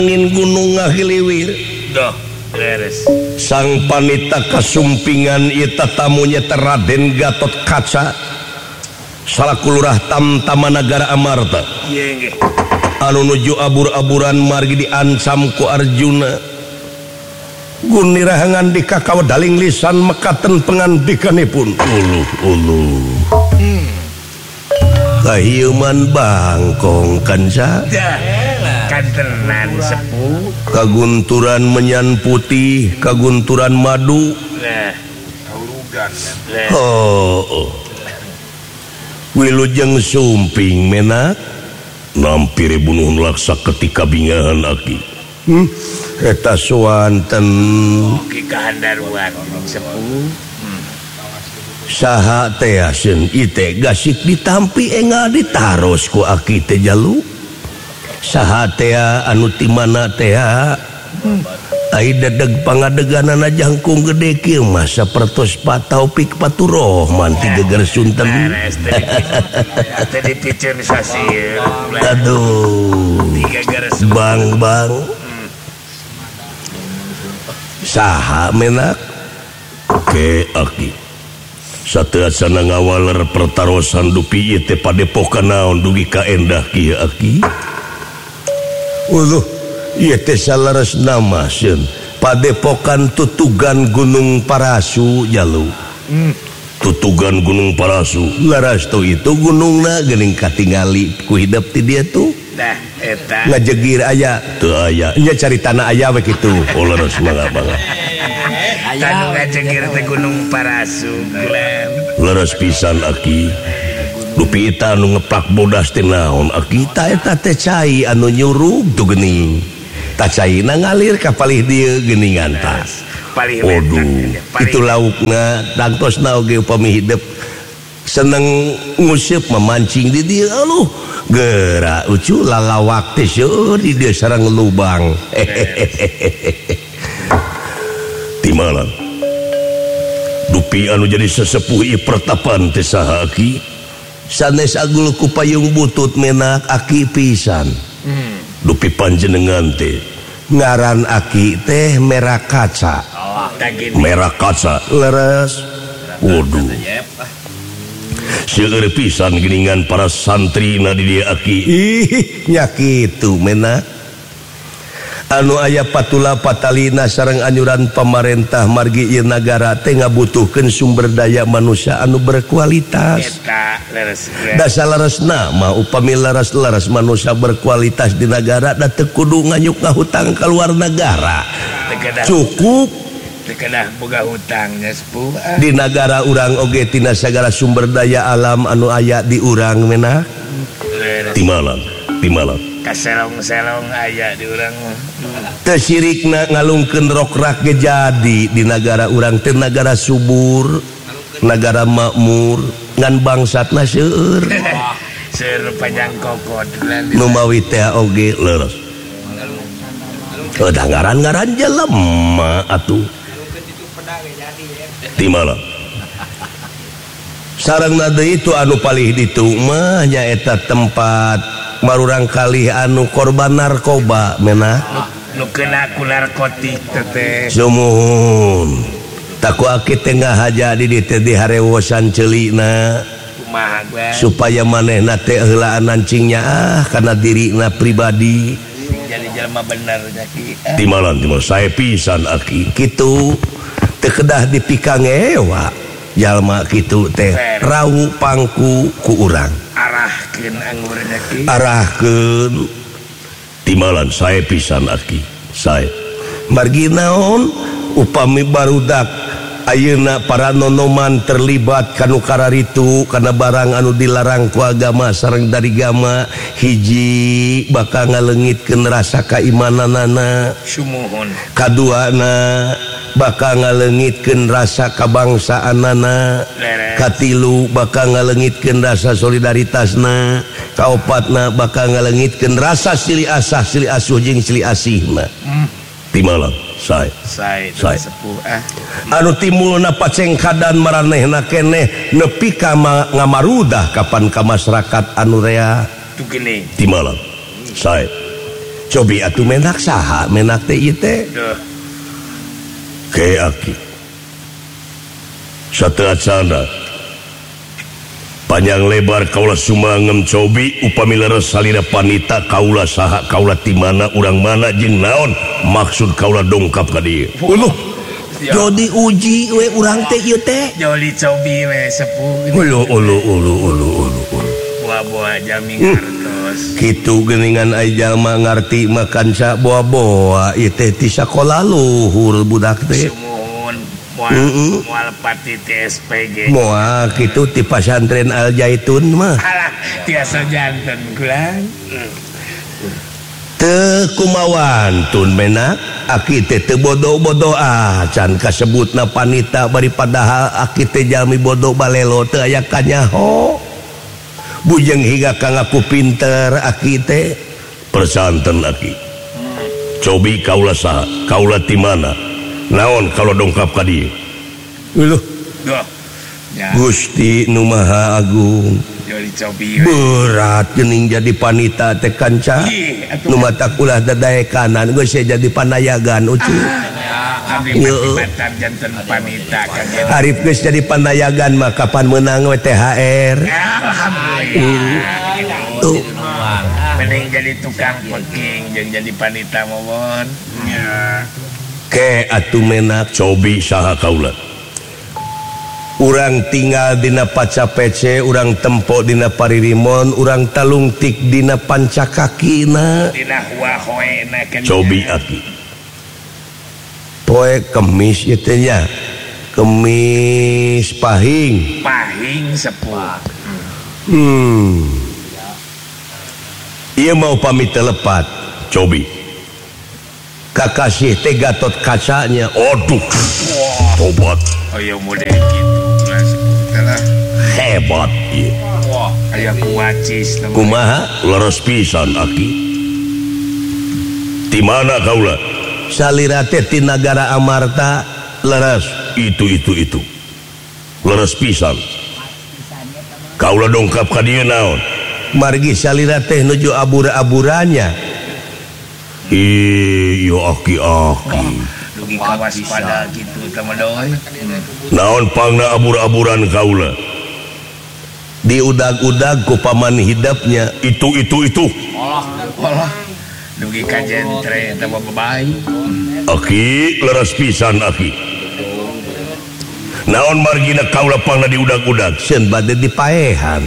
angin gunung ngahiliwir sang panita kasumpingan ita tamunya Raden Gatot Kaca salaku lurah Tamtamanagara Amarta anu nuju abur-aburan margi diancam ku Arjuna gunirahangan di kakao daling lisan mekaten pengandikanipun uluh kahieuman bangkong kanca kantenan sepuh kagunturan menyan putih kagunturan madu wilujeng sumping menak nampire bunuh laksa ketika bingahan aki eta suanten ki kahandaruan sepuh saha teh aseun ite gasik ditampi enga ditaros ku aki teh jalu saha teh anu ti mana teh ai dedeg pangadeganana jangkung gede kieu mah sapertos Taufik Paturohman ti geger sunten tadi piceun sasieun aduh bang saha menak ke aki sateasana ngawaler pertarosan dupi ieu teh padepokan naon dugi ka endah kieu aki uluh ieu teh salaresna maseun padepokan Tutugan Gunung Parasu jalu Tutugan Gunung Parasu laras tu itu gunungna geuning katingali ku hidup ti dieu tuh dah eta ngajegir aya teu aya nya caritana aya we kitu laras mangga anu ngajegir teh Gunung Parasu laras pisan aki dupi eta anu ngeplak bodas teh naon aki eta teh cai anu nyurug tu geuning ta caina ngalir ka palih dieu geuningan tas waduh itu laukna tangtosna oge upami hidup seneng nguseup memancing di dieu aluh geura ucu lalawak teh seueur di dieu sareng lubang timalan dupi anu jadi sesepuh ieu pertapan teh saha aki sanes agul ku payung butut menak aki pisan dupi panjenengan teh ngaran aki teh Merah Kaca Merah Kaca leres waduh seueur pisan geuningan para santrina di dieu aki nya kitu menak anu aya patula patalina sareng anyuran pamarentah margi ieu nagara teh ngabutuhkeun sumber daya manusia anu berkualitas da salaresna mah upami laras-laras manusia berkualitas di negara da teu kudu nganyuk ngahutang ka luar negara cukup teu kedah boga hutangnya sepuh di negara urang oge tina sagala sumber daya alam anu aya di urang menak timalan kaselong-selong aya di urang teu sirikna ngalungkeun rokrak ge jadi di negara urang teh negara subur negara makmur ngan bangsatna seueur seueur panjang kokot nu mawi teh oge leres da ngaran-ngaran jelema atuh timala sarengna deui itu anu palih ditu mah nya eta tempat marurang kalih anu korban narkoba menak nu kena ku narkotik teh sumuhun taku aki teh ngahaja di dieu teh diharewosan ceulina kumaha supaya manehna teh heulaan nancingnya kana dirina pribadi jadi jelema bener nya ki timalan sae pisan aki kitu teu kedah dipikang ewa jalma kitu teh rau pangku ku urang arahkeun anggurna ki arahkeun timalan sae pisan aki sae margi naon upami barudak ayeuna para nonoman terlibat kanu kararitu kana barang anu dilarang ku agama sareng dari agama hiji bakal ngaleungitkeun rasa kaimananana sumuhun kaduana bakal ngaleungitkeun rasa kabangsaanana katilu bakal ngaleungitkeun rasa solidaritasna kaopatna bakal ngaleungitkeun rasa silih asah silih asuh jeung silih asihna timalang sae sepuh anu timbulna pacengkadan maranehna keneh nepi ka ngamarudah kapan ka masyarakat anu rea tu gini timalang sae cobi atuh menak saha menak teh ieu teh Duh. ke aki sateacana panjang lebar kaula sumangem cobi upami leres salina panita kaula saha kaula ti mana urang mana jeung naon maksud kaula dongkap ka dieu uluh jadi uji we urang teh ieu teh Joli cobi we sepuh ulu buah-buah jami ngartos kitu geuningan aya jalma ngarti makan sa boa-boa ieu teh ti sakola luhur budak teh sumuhun moal pati TSPG moal kitu ti pasantren Al Zaitun mah alah tiasa janten kulang teu kumawan tun menak aki teh teu bodo-bodo can kasebutna panita bari padahal aki teh jalmi bodo balelo teu aya kanyaho bujeng higa kang aku pinter aki teh persanten aki cobi kaula saha kaula ti mana naon kalau dongkap ka dieu uluh Duh. Ya, Gusti Nu Maha Agung Joli cobi we. berat geuning jadi panita teh kanca Ih, atuh. nu mata ulah dadae kanan geus jadi panayagan ucu Abdi Yo. mati janten panita kaget Arif geus jadi panayagan mah kapan menang we THR alhamdulillah tuh mending jadi tukang peking jeung jadi panita momon ya ke atuh menak cobi saha kaula urang tinggal dina Pacapece urang tempo dina Paririmon urang talungtik dina Pancakakina dina huahoena kan cobi aki poe Kemis ieu teh nya Kemis Pahing pahing sepuh ieu mau pamit telepat cobi kakasih teh Gatot Kacanya aduh tobat aya mode gitu lah sepuh telah hebat ieu wah aya kuacis namanya. kumaha leres pisan aki di mana kaula salira teh ti Nagara Amarta leres itu leres pisan kaula dongkap ka dieu naon margi salira teh nuju abura-aburanya iyo aki dugi kawaspada gitu tamadoy naon pangna abur-aburan kaula diudag-udag ku paman hidapnya itu Allah dugi kajentre tama babai aki leres pisan aki naon margina kaula pangna diudag-udag seun bade dipaehan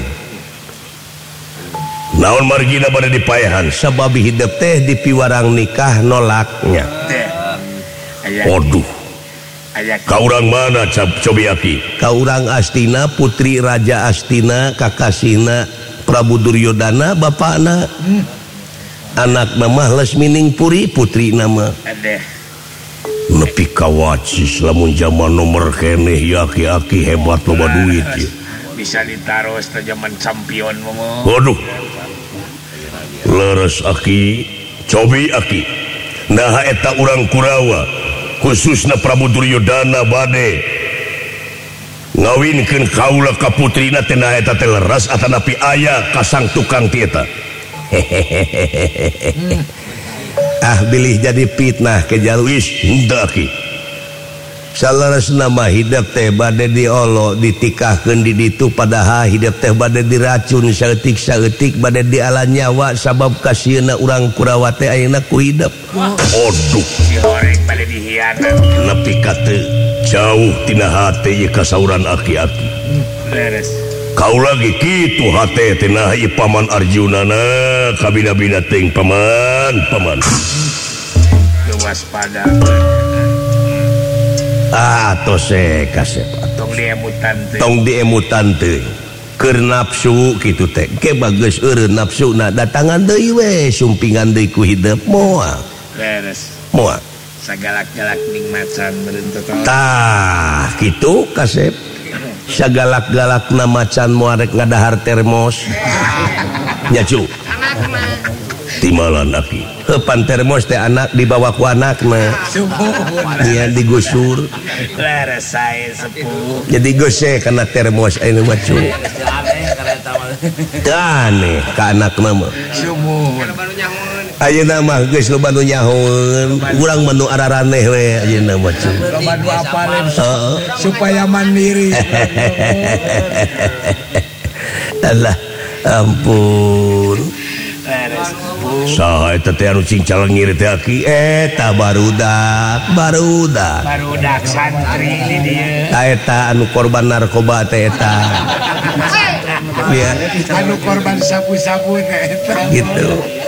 naon margina bade dipaehan sababi hidup teh dipiwarang nikah nolaknya teh aya waduh aya ka urang mana cobi aki ka urang Astina putri Raja Astina kakasina Prabu Duryodana bapakna anak nama Lesmining Puri putri nama adeh nepi ka wacis lamun zaman nomor keneh ya aki hebat loba duit ya. bisa ditaros ke zaman champion momo Waduh leres aki cobi aki nah eta urang Kurawa khususna Prabu Duryodana bade ngawinkeun kaula ka putrina teh nah eta teh leres atanapi aya kasang tukang ti eta bilih jadi fitnah ke jalwis henteu aki salaresna mah hidup teh bade diolo ditikahkeun di ditu padahal hidup teh bade diracun saeutik-saeutik bade diala nyawa sabab kasieuna urang Kurawa teh ayeuna ku hidup aduh dihoreng bade dihianat nepi ka teu jauh tina hate ieu kasauran aki-aki leres kau lagi kitu hate tina ieu paman Arjunana kabina-bina teuing paman waspada tos kasep tong diemutan teh keur nafsu kitu teh ke bageus eureun nafsuna datangan deui we sumpingan deui ku hidup moal leres moal sagalak-galak nikmatan berentut tah kitu kasep sagalak-galakna macan moal rek ngadahar termos nya cu timalan aki hepan termos teh anak dibawa ku anakna nya digusur leres sae sepuh jadi gose kana termos anu mah cu aneh ka anakna mah sumuhun Ayeuna mah geus loba nu nyahoeun, urang menu araraneh we ayeuna mah. Loba nu apalin supaya mandiri. Allah ampun. Saha eta teh anu cing calengir teh aki eta barudak santri di dieu. Eta anu korban narkoba teh eta. Ya, Anu korban sapu-sapu eta. gitu.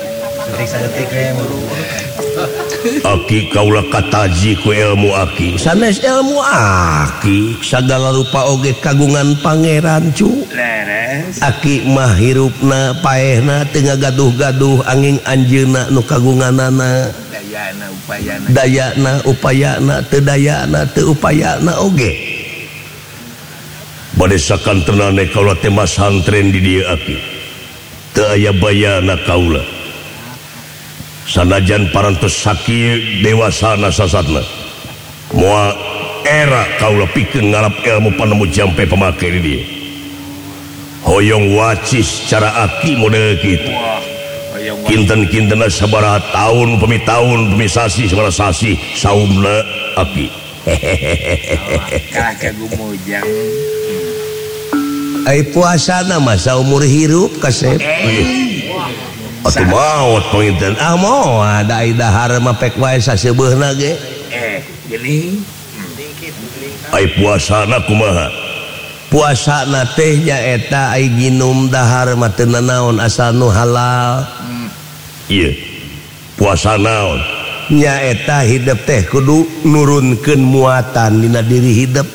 Aki kaula kataji ku ilmu aki. Sanes ilmu aki sagala rupa oge kagungan pangeran cu. Leres. Aki mah hirupna paehna teu ngagaduh-gaduh angin anjeunna nu kagunganana. Dayana upayana teu dayana teu upayana oge. Bade sakanteunana kaula teh masantren di dieu aki. Teu aya bayana kaula. Sanajan parantos sakieu dewasana sasatna. Moal era kaula pikeun ngarap ilmu panemu jampe pamake di dieu. Hoyong wacis cara aki model kitu. Kinten-kintenna sabaraha taun pemi sasi sabaraha sasi saumna aki. Kalah kagumujang. Ai puasana mah saumur hirup kasep. Atuh maot penginten moal da dahar mah pek wae saseubeuhna ge. Gini. Ai puasana kumaha? Puasana teh nyaeta ai ginum dahar mah teu nanaon asal nu halal. Ieu. Puasa naon? Nyaeta hidup teh kudu nurunkeun muatan dina diri hidup.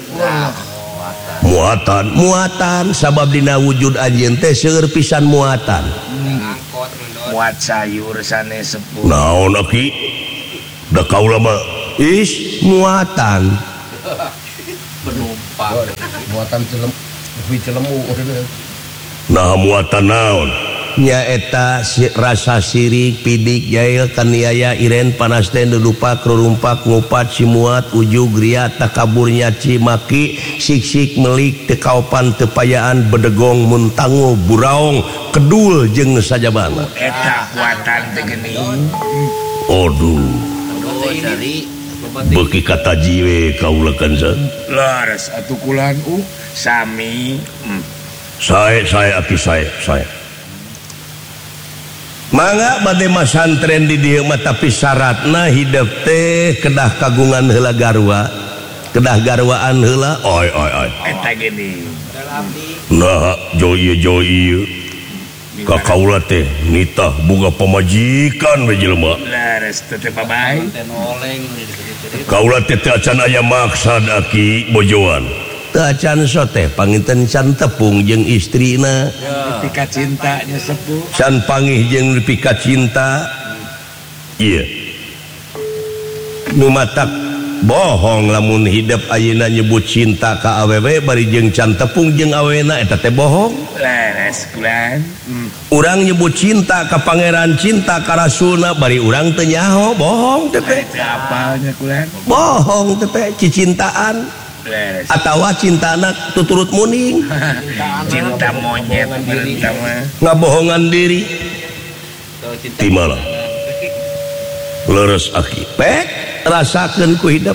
Muatan sabab dina wujud anjeun teh seueur pisan muatan. Muat sayur sanes sepuh. Naon aki? Da kaula mah muatan. Penumpang. Muatan celemu. Nah muatan naon? Nyaeta rasa sirik pidik jail kaniaya iren panas teh lupa krurumpak ngupat simuat ujug ria takabur nyaci maki siksik melik teu kaopan teu payaan bedegong mun tangu buraong kedul jeung sajabana. Eta kuatan teh geuning. Aduh. Beuki kataji we kaula kanza. Laras atuh kulan sami. Saya aki saya. Mangga bade masantren di dieu mah tapi syaratna hidup teh kedah kagungan heula garwa. Kedah garwaan heula. Oi. Eta gini. Nah, joieu. Ka kaula teh nitah boga pamajikan we jelema. Laras teh pabai. Kaula teh teu acan aya maksad aki bojoan. Teu acan soteh panginten can tepung jeung istrina. Pika cintanya sepuh. Can pangih jeung pika cinta. Iya. Nu matak bohong lamun hidup ayeuna nyebut cinta ka awewe bari jeung can tepung jeung awena eta teh bohong. Laras kulan. Urang nyebut cinta ka pangeran cinta ka rasulna bari urang teu nyaho bohong teh teh. Apalnya kulan. Bohong teh teh cicintaan. Atawa cinta anak tuturut muning. Cinta monyet cinta mah Ngabohongan diri. Timala. Leres aki. Pek rasakeun ku hidup.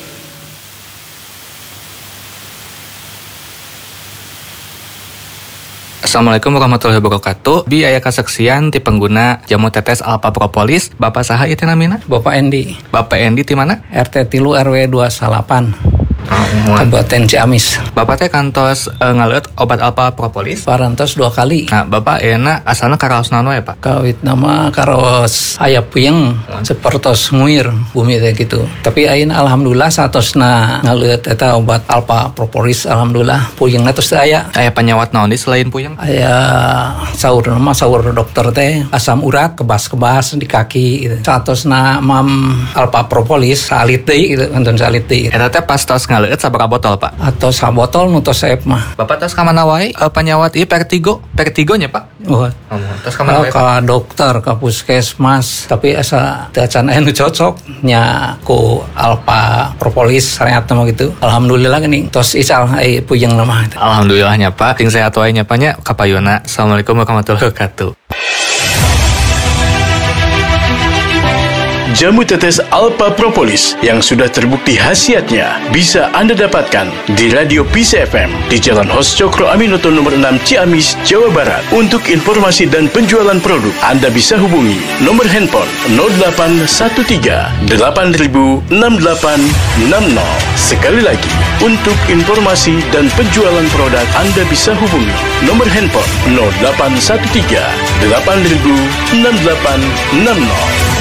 Assalamualaikum warahmatullahi wabarakatuh. Bi aya kasaksian ti pengguna jamu tetes Alpha Propolis. Bapak saha ieu teh namina? Bapak Endi. Bapak Endi ti mana? RT 3 RW 28. Kabupaten Ciamis. Bapak teh kantos ngaleut obat Alpha Propolis Parantos 2 kali. Nah, Bapak euna asalna karaos naon wae, Pak? Kawit nama karos aya puyeng sapertos nguir bumi teh gitu. Tapi ayeuna alhamdulillah satosna ngaleut eta obat Alpha Propolis alhamdulillah puyengna tos teu aya. Aya penyawat naon di selain puyeng? Aya saur dokter teh asam urat kebas-kebas di kaki gitu. Satosna mam Alpha Propolis salit deui gitu, nonton salit deui. Eta teh pas tos ngaleut sabaraha botol, Pak? Atau sabotol nu tos saep mah. Bapak tos ka mana wae penyawat ieu Vertigo nya, Pak? Tos ka mana wae? Ka dokter, ka puskesmas, tapi asa teu acan aya nu cocok nya ku Alpha Propolis sareat mah gitu. Alhamdulillah geuning tos ical ai puyeng mah. Alhamdulillah nya, Pak. Ting sehat wae nya, Pak nya. Kapayuna. Assalamualaikum warahmatullahi wabarakatuh. Jamu tetes Alpha Propolis yang sudah terbukti khasiatnya bisa Anda dapatkan di Radio Peace FM di Jalan Hos Cokro Aminoto nomor 6 Ciamis, Jawa Barat. Untuk informasi dan penjualan produk, Anda bisa hubungi nomor handphone 0813 8000 6860. Sekali lagi, untuk informasi dan penjualan produk, Anda bisa hubungi nomor handphone 0813 8000 6860.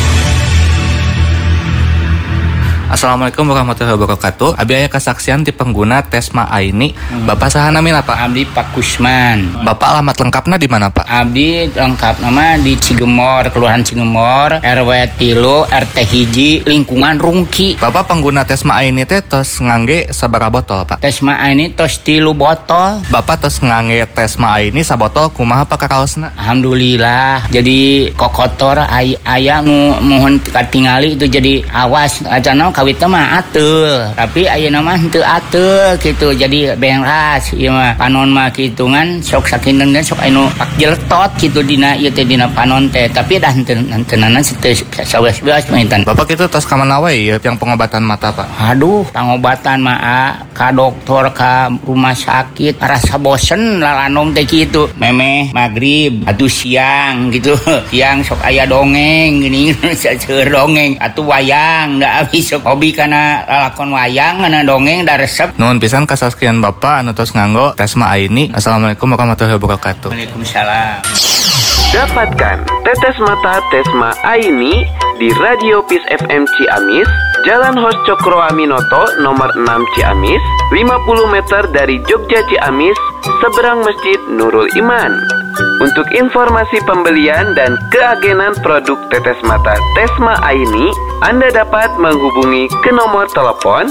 Assalamualaikum warahmatullahi wabarakatuh. Abi aya kesaksian ti pengguna Tesma Aini. Bapak saha namina Pak? Abdi Pak Kusman. Bapak alamat lengkapna di mana Pak? Abdi lengkap nama di Cigemor, Kelurahan Cigemor, RW 3, RT 1, lingkungan Rungki. Bapak pengguna Tesma Aini teh tos ngangge sabaraha botol Pak? Tesma ini tos 3 botol. Bapak tos ngangge Tesma Aini sabotol kumaha Pak kakaosna? Alhamdulillah. Jadi kokotor aya mohon katingali itu jadi awas acana kawitna mah atul. Tapi ayeuna mah henteu atul gitu. Jadi beras ieu mah panon mah kitungan sok sakinten sok anu pak jeletot gitu dina ieu teh dina panon teh. Tapi dah henteunan saweas maintan. Bapak kitu tos ka mana wae yang pengobatan mata Pak? Aduh, pengobatan mah ka dokter ka rumah sakit rasa bosen lalanom teh kitu. Memeh magrib atuh siang gitu. Siang sok aya dongeng gini seueur dongeng atuh wayang da abis sok hobi kana lalakon wayang kana dongeng da resep. Nuhun pisan kasaskian Bapak anu tos nganggo Tesma Aini. Assalamualaikum warahmatullahi wabarakatuh. Waalaikumsalam. Dapatkan tetes mata Tesma Aini di Radio Peace FM Ciamis, Jalan Hos Cokro Aminoto nomor 6 Ciamis, 50 meter dari Jogja Ciamis, seberang Masjid Nurul Iman. Untuk informasi pembelian dan keagenan produk tetes mata Tesma Aini, Anda dapat menghubungi ke nomor telepon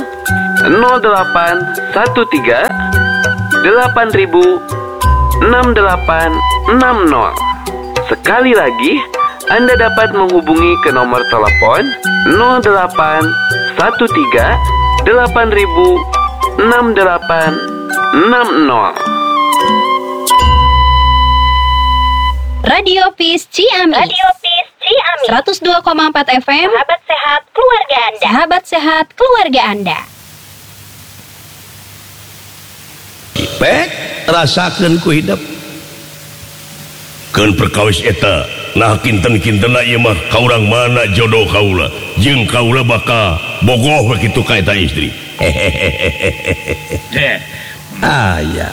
0813 8000 6860. Sekali lagi, Anda dapat menghubungi ke nomor telepon 0813 8000 6860. Radio Peace Ciamis. Radio Peace Ciamis. 102,4 FM. Sahabat sehat keluarga Anda. Sahabat sehat keluarga Anda. Pek rasakeun ku hidup. Keun perkawis eta, nah kinten-kintena ieu mah kaurang mana jodoh kaula, jeung kaula bakal bogoh we kitu ka eta istri. Aya.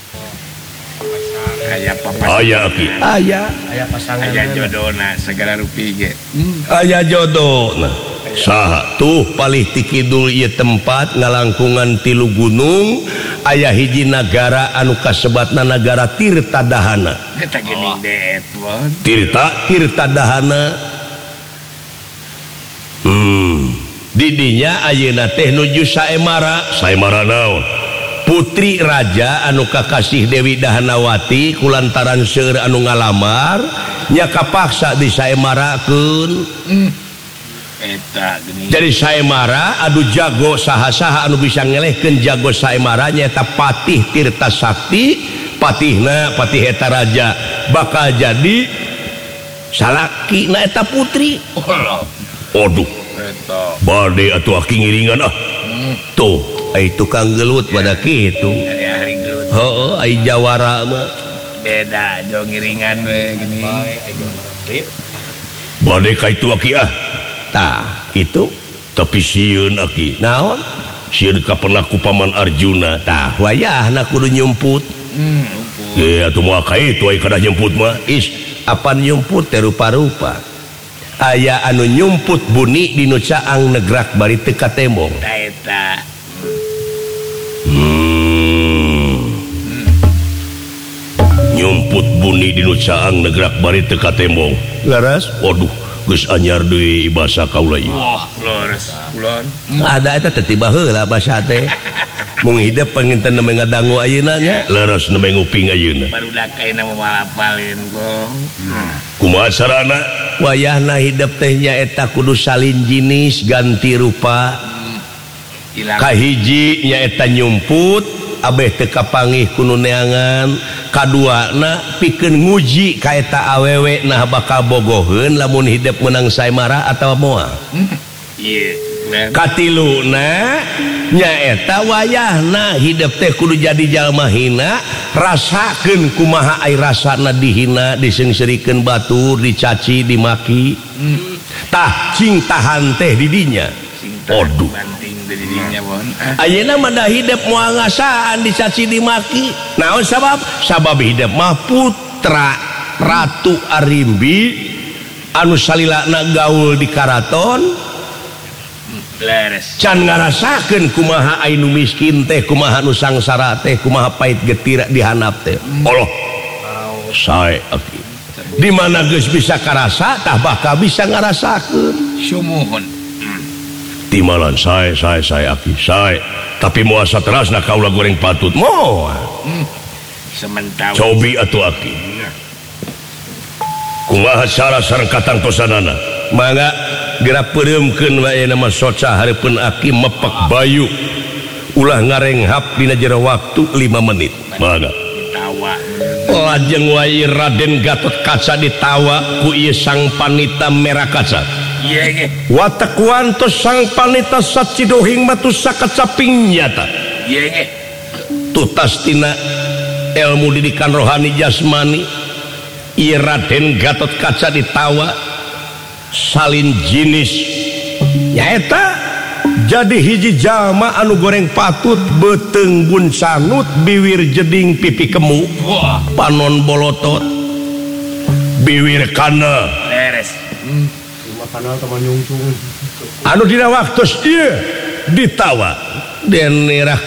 Aya papa. Aya aki. Aya pasangan. Aya jodohna segala rupi ge. Aya jodohna. Saha tuh palih ti kidul ieu tempat ngalangkungan 3 gunung, aya hiji nagara anu kasebatna nagara Tirtadahana. Eta geuning deet, Bon. Tirtadahana. Di dinya ayeuna teh nuju Saemara. Saemara naon? Putri raja anu kakasih Dewi Dahanawati kulantaran seueur anu ngalamar nya kapaksa di Saemarakeun. Eta geuning. Jadi Saemara adu jago saha-saha anu bisa ngelehkeun jago Saemara nyaeta Patih Tirta Sakti. Patihna patih eta raja bakal jadi salakina eta putri. Aduh. Eta Bade atuh aki ngiringan ah. Tuh, ai tukang gelut pada kitu. hari gelut. Heeh, ai jawara mah. Beda jo ngiringan we gini. Bade ka itu aki ah. Tah, itu tapi sieun aki. Naon? Sieun ka pernah ku Paman Arjuna. Tah, wayahna kudu nyumput. Ge atuh moal ka itu ai kada nyumput mah. Apan nyumput teh rupa-rupa. Aya anu nyumput buni dinu caang negrak bari teu katembong. Eta. Nyumput buni dinu caang negrak bari teu katembong. Laras, waduh, geus anyar deui basa kaula ieu. Wah, lores kulon. Ada eta teh tiba heula basa teh. Mung hidup panginten nembe ngadangu ayeuna nya, laras nembe nguping ayeuna. Barudak ayeuna moal apalin gong. Kumaha carana? Wayahna hidup teh nya eta kudu salin jinis ganti rupa. Kahiji nya eta nyumput, abeh teu kapangih ku nuneangan kaduana pikeun nguji kaeta awewe nah bakal bogoheun lamun hidup menang saemara atawa moal. Katiluna nyaeta wayahna hidup teh kudu jadi jalma hina, rasakeun kumaha ai rasana dihina, disengsirikeun batur, dicaci, dimaki. Tah cing tahan teh di dinya. Aduh. Ayeuna mah da hidup moal ngasaan dicaci dimaki. Naon sabab? Sabab hidup mah putra Ratu Arimbi anu salilana gaul di karaton. Can ngarasakeun kumaha anu miskin teh, kumaha nu sangsara teh, kumaha pait getira dihanap teh. Allah. Sae aki. Di mana geus bisa karasa tah bakal bisa ngarasakeun. Sumuhun. Timalan sae aki sae. Tapi moal saterasna kaula goreng patut moal. Sementara cobi atuh aki. Kumaha cara sareng katangtosanana? Mangga geura peureumkeun wae nama soca hareupeun aki mepek bayu. Ulah ngarenghap dina jero waktu 5 menit. Mangga. Lajeng wae Raden Gatot Kaca ditawa ku ieu sang panita merah kaca. Watak wantos sang panita sacidohing matu sakacaping nyata. Tutas tina ilmu didikan rohani jasmani ieu Raden Gatot Kaca ditawa salin jinis nyaeta jadi hiji jalma anu goreng patut beteung bun sanut biwir jeding pipi kemu panon bolotot biwir kana beres kanal teman nyungsung anu dina waktos ieu ditawa dan